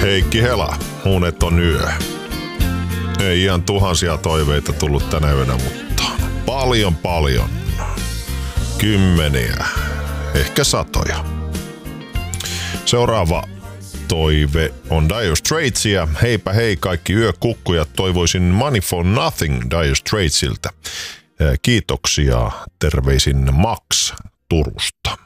Heikki Hela, Uneton yö. Ei ihan tuhansia toiveita tullut tänä yönä, mutta paljon. Kymmeniä, ehkä satoja. Seuraava toive on Dire Straitsia. Heipä hei kaikki yökukkujat, toivoisin Money for Nothing Dire Straitsiltä. Kiitoksia, terveisin Max Turusta.